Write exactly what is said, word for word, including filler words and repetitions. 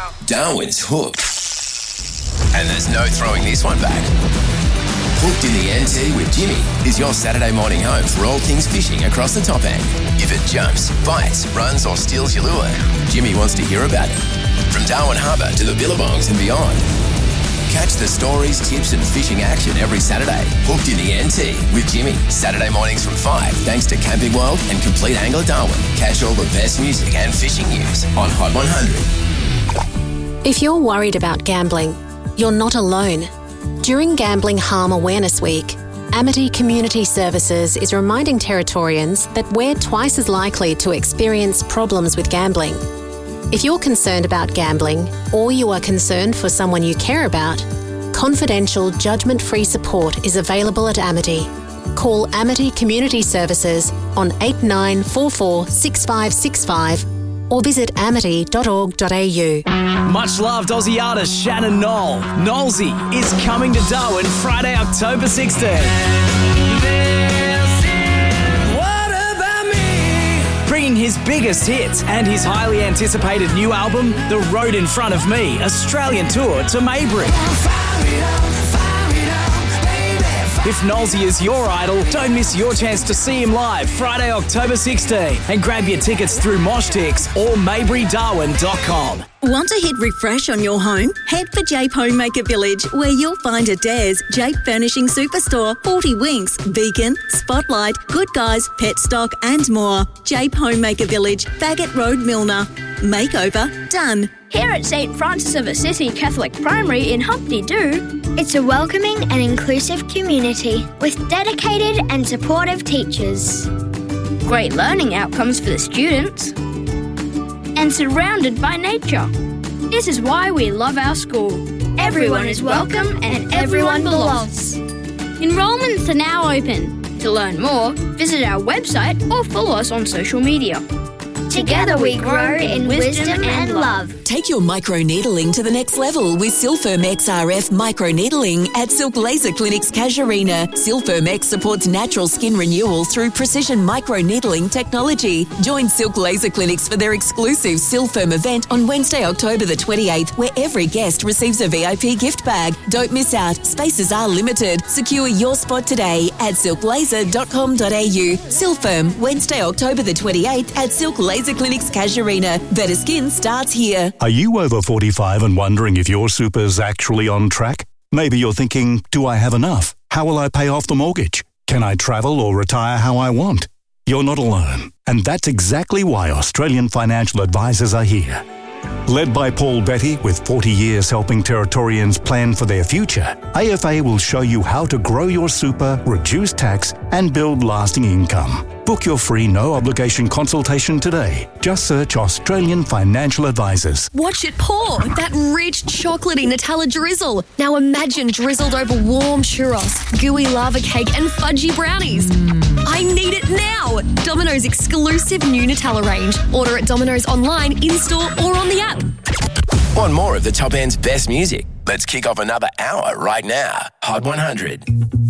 Darwin's hooked. And there's no throwing this one back. Hooked in the N T with Jimmy is your Saturday morning home for all things fishing across the top end. If it jumps, bites, runs or steals your lure, Jimmy wants to hear about it. From Darwin Harbour to the Billabongs and beyond. Catch the stories, tips and fishing action every Saturday. Hooked in the N T with Jimmy. Saturday mornings from five, thanks to Camping World and Complete Angler Darwin. Catch all the best music and fishing news on Hot one hundred. If you're worried about gambling, you're not alone. During Gambling Harm Awareness Week, Amity Community Services is reminding Territorians that we're twice as likely to experience problems with gambling. If you're concerned about gambling or you are concerned for someone you care about, confidential, judgment-free support is available at Amity. Call Amity Community Services on eight nine four four six five six five or visit amity dot org dot a u. Much loved Aussie artist Shannon Knoll, Knowlesy, is coming to Darwin Friday, October sixteenth. What about me? Bringing his biggest hits and his highly anticipated new album, The Road in Front of Me, Australian tour to Maybury. If Knowlesy is your idol, don't miss your chance to see him live Friday, October sixteenth, and grab your tickets through Moshtix or maybury darwin dot com. Want to hit refresh on your home? Head for Jape Homemaker Village, where you'll find Adairs, Jape Furnishing Superstore, forty Winks, Beacon, Spotlight, Good Guys, Pet Stock and more. Jape Homemaker Village, Faggot Road, Milner. Makeover done. Here at Saint Francis of Assisi Catholic Primary in Humpty Doo, it's a welcoming and inclusive community with dedicated and supportive teachers. Great learning outcomes for the students. And surrounded by nature. This is why we love our school. Everyone is welcome and everyone belongs. Enrolments are now open. To learn more, visit our website or follow us on social media. Together we grow in wisdom and love. Take your microneedling to the next level with Silfirm X R F microneedling at Silk Laser Clinics Casuarina. Silfirm X supports natural skin renewal through precision microneedling technology. Join Silk Laser Clinics for their exclusive Silfirm event on Wednesday, October the twenty-eighth, where every guest receives a V I P gift bag. Don't miss out. Spaces are limited. Secure your spot today at silk laser dot com dot a u. Silfirm, Wednesday, October the twenty-eighth at Silk Laser Clinics Casuarina. Better skin starts here. Are you over forty-five and wondering if your super's actually on track? Maybe you're thinking, do I have enough? How will I pay off the mortgage? Can I travel or retire how I want? You're not alone. And that's exactly why Australian financial advisors are here. Led by Paul Betty, with forty years helping Territorians plan for their future, A F A will show you how to grow your super, reduce tax, and build lasting income. Book your free no-obligation consultation today. Just search Australian Financial Advisors. Watch it pour. That rich, chocolatey Nutella drizzle. Now imagine drizzled over warm churros, gooey lava cake and fudgy brownies. Mm. I need it now. Domino's exclusive new Nutella range. Order at Domino's online, in-store or on the app. Want more of the top end's best music? Let's kick off another hour right now. Hot one hundred.